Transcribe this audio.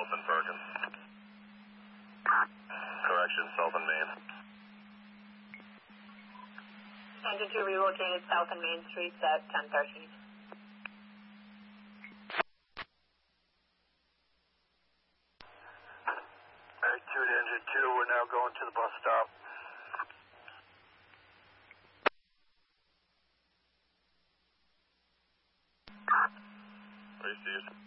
South and Perkins. Correction, South and Main. Engine 2 relocated South and Main Streets at 10:13. Attitude Engine 2, we're now going to the bus stop. Received.